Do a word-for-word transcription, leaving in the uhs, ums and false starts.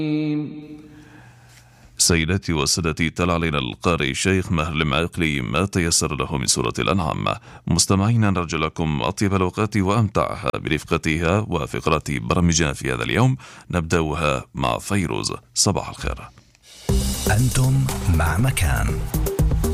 سيداتي وسادتي، تلا علينا القارئ الشيخ ماهر المعقلي ما تيسر له من سورة الأنعام. مستمعينا، نرجو لكم أطيب الأوقات وأمتعها برفقتها وفقرات برامجنا في هذا اليوم. نبدأها مع فيروز. صباح الخير. أنتم مع مكان